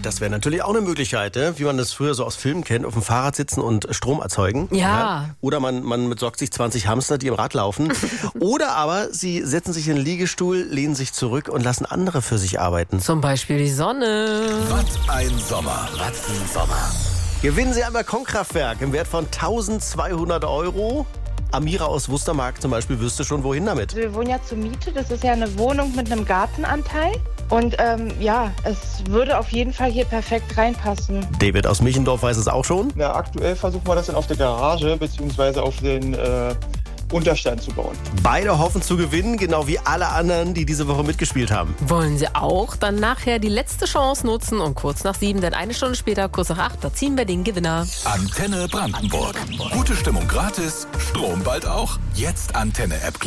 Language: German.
Das wäre natürlich auch eine Möglichkeit, wie man das früher so aus Filmen kennt, auf dem Fahrrad sitzen und Strom erzeugen. Ja. Oder man besorgt sich 20 Hamster, die im Rad laufen. Oder aber sie setzen sich in den Liegestuhl, lehnen sich zurück und lassen andere für sich arbeiten. Zum Beispiel die Sonne. Was ein Sommer. Was ein Sommer. Gewinnen Sie ein Balkonkraftwerk im Wert von 1.200 €. Amira aus Wustermark zum Beispiel wüsste schon, wohin damit. Wir wohnen ja zur Miete, das ist ja eine Wohnung mit einem Gartenanteil. Und es würde auf jeden Fall hier perfekt reinpassen. David aus Michendorf weiß es auch schon. Na, aktuell versuchen wir das dann auf der Garage bzw. auf den Unterstand zu bauen. Beide hoffen zu gewinnen, genau wie alle anderen, die diese Woche mitgespielt haben. Wollen Sie auch? Dann nachher die letzte Chance nutzen und kurz nach 7, denn eine Stunde später, kurz nach 8, da ziehen wir den Gewinner. Antenne Brandenburg. Gute Stimmung gratis, Strom bald auch. Jetzt Antenne-App